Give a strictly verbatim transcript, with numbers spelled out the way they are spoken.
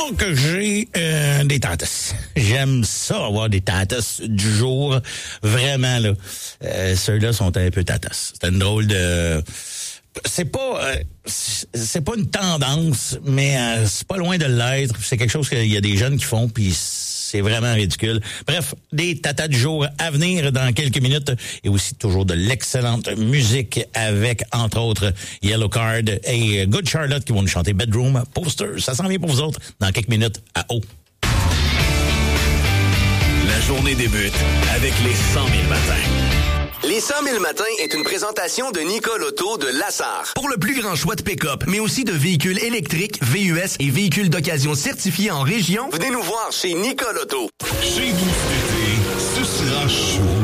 Donc, j'ai euh, des tatas. J'aime ça, avoir des tatas du jour. Vraiment, là. Euh, ceux-là sont un peu tatas. C'est une drôle de... C'est pas euh, c'est pas une tendance, mais euh, c'est pas loin de l'être. C'est quelque chose qu'il y a des jeunes qui font, puis c'est vraiment ridicule. Bref, des tatas du jour à venir dans quelques minutes, et aussi toujours de l'excellente musique avec, entre autres, Yellow Card et Good Charlotte qui vont nous chanter Bedroom Poster. Ça s'en vient pour vous autres dans quelques minutes à haut. La journée débute avec les cent mille matins. Les cent mille matins est une présentation de Nicole Auto de Lassar. Pour le plus grand choix de pick-up, mais aussi de véhicules électriques, V U S et véhicules d'occasion certifiés en région, venez nous voir chez Nicole Auto. Chez vous cet été, ce sera chaud.